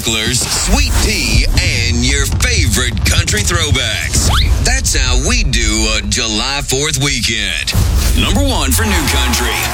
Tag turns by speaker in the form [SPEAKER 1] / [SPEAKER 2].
[SPEAKER 1] sparklers, sweet tea, and your favorite country throwbacks. That's how we do a July 4th weekend. Number 1 for new country.